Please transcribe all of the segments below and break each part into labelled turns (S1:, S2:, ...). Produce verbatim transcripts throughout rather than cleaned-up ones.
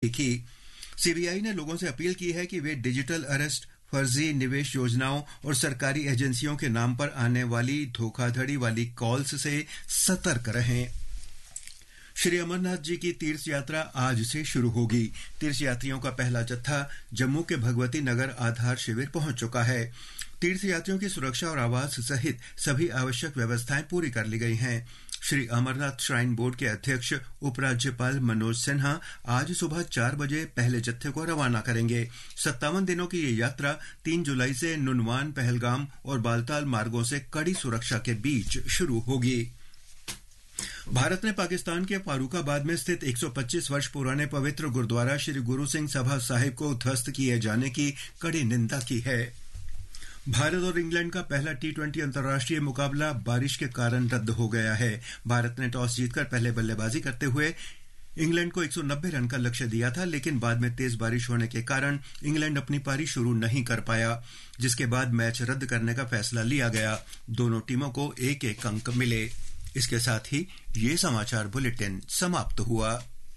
S1: की। सीबीआई ने लोगों से अपील की है कि वे डिजिटल अरेस्ट, फर्जी निवेश योजनाओं और सरकारी एजेंसियों के नाम पर आने वाली धोखाधड़ी वाली कॉल्स से सतर्क रहें। श्री अमरनाथ जी की तीर्थ यात्रा आज से शुरू होगी। तीर्थ यात्रियों का पहला जत्था जम्मू के भगवती नगर आधार शिविर पहुंच चुका है। तीर्थ यात्रियों की सुरक्षा और आवास सहित सभी आवश्यक व्यवस्थाएं पूरी कर ली गई हैं। श्री अमरनाथ श्राइन बोर्ड के अध्यक्ष उपराज्यपाल मनोज सिन्हा आज सुबह चार बजे पहले जत्थे को रवाना करेंगे। सत्तावन दिनों की ये यात्रा तीन जुलाई से नुनवान, पहलगाम और बालताल मार्गों से कड़ी सुरक्षा के बीच शुरू होगी। भारत ने पाकिस्तान के फारूकाबाद में स्थित एक सौ पच्चीस वर्ष पुराने पवित्र गुरुद्वारा श्री गुरु सिंह सभा साहिब को ध्वस्त किए जाने की कड़ी निंदा की है। भारत और इंग्लैंड का पहला टी ट्वेंटी अंतर्राष्ट्रीय मुकाबला बारिश के कारण रद्द हो गया है। भारत ने टॉस जीतकर पहले बल्लेबाजी करते हुए इंग्लैंड को एक सौ नब्बे रन का लक्ष्य दिया था, लेकिन बाद में तेज बारिश होने के कारण इंग्लैंड अपनी पारी शुरू नहीं कर पाया, जिसके बाद मैच रद्द करने का फैसला लिया गया। दोनों टीमों को एक एक अंक मिले। इसके साथ ही ये समाचार बुलेटिन समाप्त हुआ।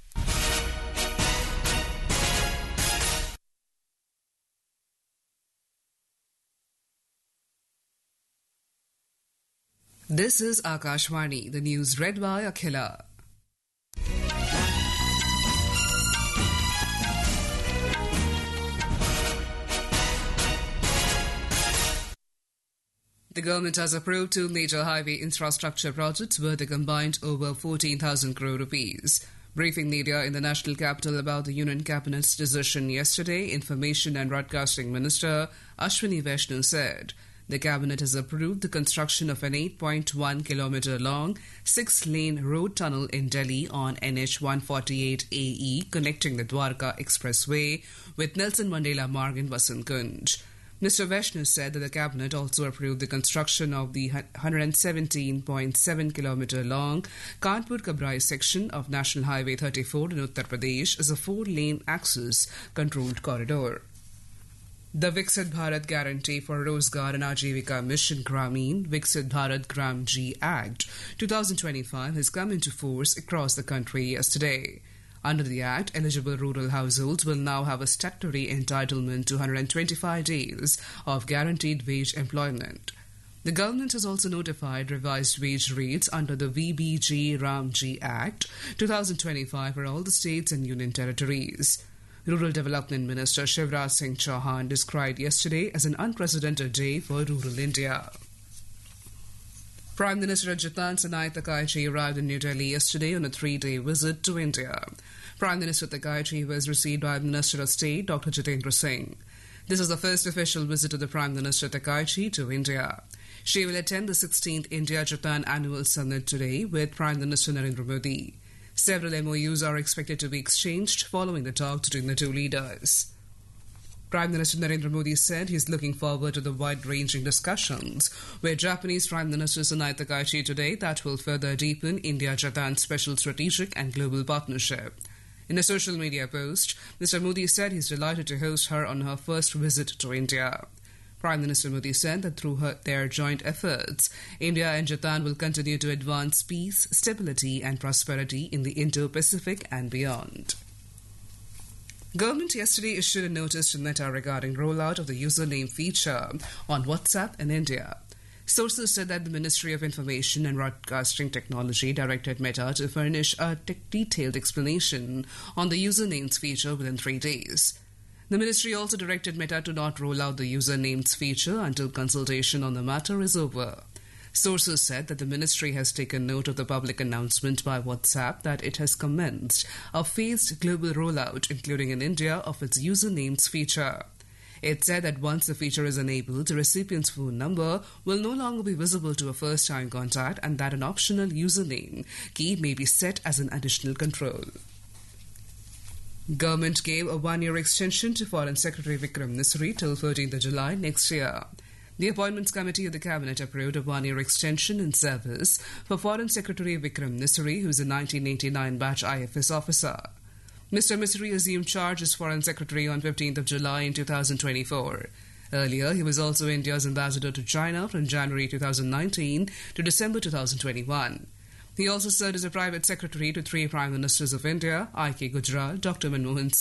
S2: This is Akashvani, the news read by Akhila. The government has approved two major highway infrastructure projects worth a combined over fourteen thousand crore rupees. Briefing media in the national capital about the Union Cabinet's decision yesterday, Information and Broadcasting Minister Ashwini Vaishnaw said the Cabinet has approved the construction of an eight point one kilometre long, six-lane road tunnel in Delhi on N H one forty-eight A E connecting the Dwarka Expressway with Nelson Mandela Marg in Vasant Kunj. Mister Vaishnaw said that the Cabinet also approved the construction of the one hundred seventeen point seven kilometre long Kanpur-Kabrai section of National Highway thirty-four in Uttar Pradesh as a four-lane access controlled corridor. The Viksit Bharat Guarantee for Rozgar and Ajivika Mission Gramin Viksit Bharat Gram G Act twenty twenty-five has come into force across the country yesterday. Under the Act, eligible rural households will now have a statutory entitlement to one hundred twenty-five days of guaranteed wage employment. The government has also notified revised wage rates under the V B G Ram G Act twenty twenty-five for all the states and union territories. Rural Development Minister Shivraj Singh Chauhan described yesterday as an unprecedented day for rural India. Prime Minister Jatan Sanae Takaichi arrived in New Delhi yesterday on a three-day visit to India. Prime Minister Takaichi was received by Minister of State Doctor Jitendra Singh. This is the first official visit of the Prime Minister Takaichi to India. She will attend the sixteenth India-Japan Annual Summit today with Prime Minister Narendra Modi. Several M O Us are expected to be exchanged following the talks between the two leaders. Prime Minister Narendra Modi said he is looking forward to the wide-ranging discussions with Japanese Prime Minister Sanae Takaichi today that will further deepen India-Japan special strategic and global partnership. In a social media post, Mister Modi said he is delighted to host her on her first visit to India. Prime Minister Modi said that through her, their joint efforts, India and Japan will continue to advance peace, stability and prosperity in the Indo-Pacific and beyond. Government yesterday issued a notice to Meta regarding rollout of the username feature on WhatsApp in India. Sources said that the Ministry of Information and Broadcasting Technology directed Meta to furnish a te- detailed explanation on the usernames feature within three days. The ministry also directed Meta to not roll out the usernames feature until consultation on the matter is over. Sources said that the ministry has taken note of the public announcement by WhatsApp that it has commenced a phased global rollout, including in India, of its usernames feature. It said that once the feature is enabled, the recipient's phone number will no longer be visible to a first-time contact and that an optional username key may be set as an additional control. Government gave a one-year extension to Foreign Secretary Vikram Misri till thirteenth of July next year. The Appointments Committee of the Cabinet approved a one-year extension in service for Foreign Secretary Vikram Misri, who is a nineteen eighty-nine batch I F S officer. Mister Misri assumed charge as Foreign Secretary on fifteenth of July in two thousand twenty-four. Earlier, he was also India's ambassador to China from January two thousand nineteen to December two thousand twenty-one. He also served as a private secretary to three Prime Ministers of India, I K Gujral, Doctor Manmohan